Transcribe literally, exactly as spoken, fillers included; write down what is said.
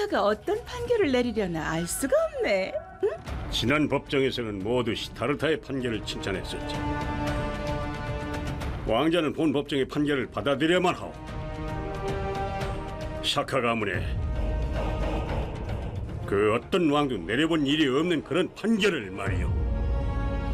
샤카가 어떤 판결을 내리려나 알 수가 없네. 응? 지난 법정에서는 모두 시타르타의 판결을 칭찬했었지. 왕자는 본 법정의 판결을 받아들여야만 하오. 샤카 가문에 그 어떤 왕도 내려본 일이 없는 그런 판결을 말이오.